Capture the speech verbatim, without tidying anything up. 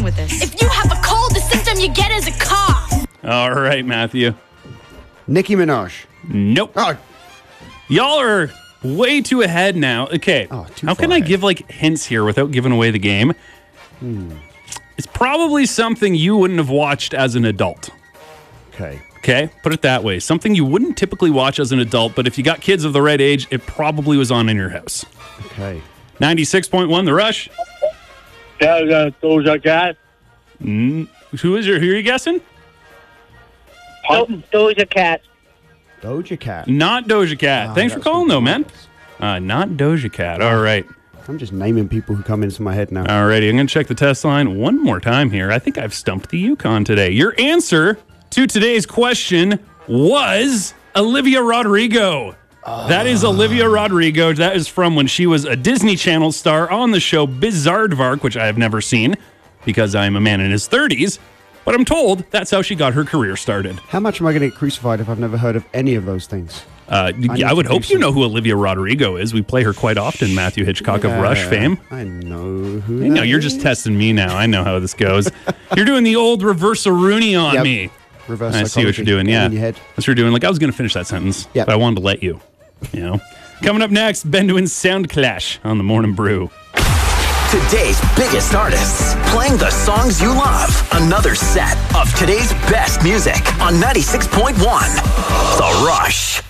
with this. If you have a cold, the symptom you get is a cough. All right, Matthew. Nicki Minaj. Nope. Oh, Y'all are way too ahead now. Okay. Oh, too How far can I ahead. give like hints here without giving away the game? Hmm. It's probably something you wouldn't have watched as an adult. okay. Okay, put it that way. Something you wouldn't typically watch as an adult, but if you got kids of the right age, it probably was on in your house. Okay. ninety-six point one, The Rush. Yeah, uh, Doja Cat. Mm, who is your, who are you guessing? Do- Doja Cat. Doja Cat. Not Doja Cat. Ah, Thanks for that's calling, good. though, man. Uh, not Doja Cat. All right. I'm just naming people who come into my head now. All righty. I'm going to check the test line one more time here. I think I've stumped the Yukon today. Your answer to today's question was Olivia Rodrigo. That is Olivia Rodrigo. That is from when she was a Disney Channel star on the show Bizaardvark, which I have never seen because I'm a man in his thirties. But I'm told that's how she got her career started. How much am I going to get crucified if I've never heard of any of those things? Uh, need I would to do hope you some- know who Olivia Rodrigo is. We play her quite often, Matthew Hitchcock of Rush Yeah, fame. I know who I know, that you're just is. testing me now. I know how this goes. You're doing the old reverse Rooney on Yep. me. Reverse I see what psychology. you're doing, Get yeah. in your head. That's what you're doing. Like, I was going to finish that sentence, Yep. but I wanted to let you, you know. Coming up next, Ben doing Sound Clash on the Morning Brew. Today's biggest artists playing the songs you love. Another set of today's best music on ninety-six point one The Rush.